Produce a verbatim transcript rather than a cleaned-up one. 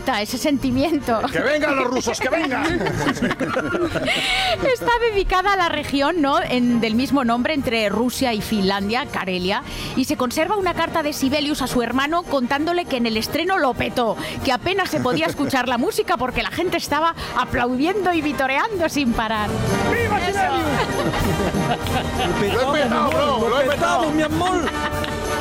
bonita, ese sentimiento. ¡Que vengan los rusos, que vengan! Está dedicada a la región, ¿no?, en, del mismo nombre entre Rusia y Finlandia, Karelia, y se conserva una carta de Sibelius a su hermano contándole que en el estreno lo petó, que apenas se podía escuchar la música porque la gente estaba aplaudiendo y vitoreando sin parar. ¡Viva Sibelius! Lo he petado, bro, lo he petado, mi amor.